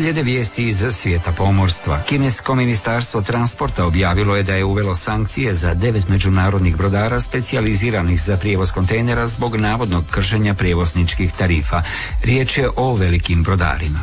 Slijede vijesti iz svijeta pomorstva. Kinesko ministarstvo transporta objavilo je da je uvelo sankcije za 9 međunarodnih brodara specijaliziranih za prijevoz kontejnera zbog navodnog kršenja prijevozničkih tarifa. Riječ je o velikim brodarima.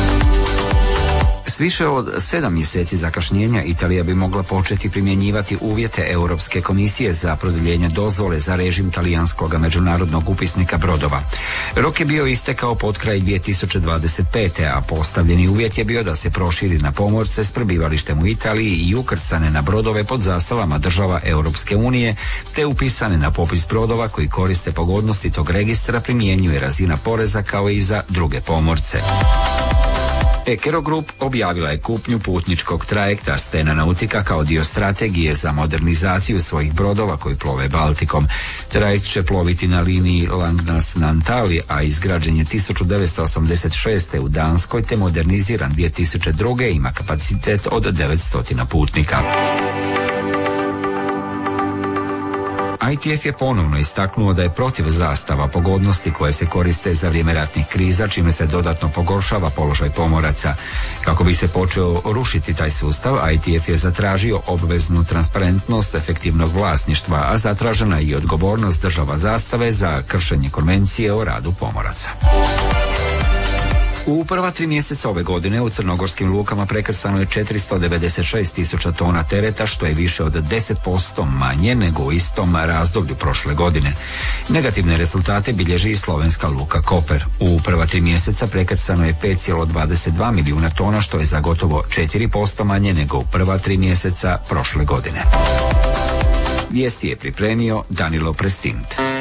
S više od 7 mjeseci zakašnjenja Italija bi mogla početi primjenjivati uvjete Europske komisije za produljenje dozvole za režim talijanskog međunarodnog upisnika brodova. Rok je bio istekao potkraj 2025. a postavljeni uvjet je bio da se proširi na pomorce s prebivalištem u Italiji i ukrcane na brodove pod zastavama država Europske unije, te upisane na popis brodova koji koriste pogodnosti tog registra primjenjuje razina poreza kao i za druge pomorce. Eckerö Group objavila je kupnju putničkog trajekta Stena Nautica kao dio strategije za modernizaciju svojih brodova koji plove Baltikom. Trajekt će ploviti na liniji Langnes-Naantali, a izgrađen je 1986. u Danskoj te moderniziran 2002. ima kapacitet od 900 putnika. ITF je ponovno istaknuo da je protiv zastava pogodnosti koje se koriste za vrijeme ratnih kriza, čime se dodatno pogoršava položaj pomoraca. Kako bi se počeo rušiti taj sustav, ITF je zatražio obveznu transparentnost efektivnog vlasništva, a zatražena je i odgovornost država zastave za kršenje konvencije o radu pomoraca. U prva 3 mjeseca ove godine u crnogorskim lukama prekrcano je 496.000 tona tereta, što je više od 10% manje nego u istom razdoblju prošle godine. Negativne rezultate bilježi i slovenska luka Koper. U prva 3 mjeseca prekrcano je 5,22 milijuna tona, što je za gotovo 4% manje nego u prva 3 mjeseca prošle godine. Vijesti je pripremio Danilo Prestint.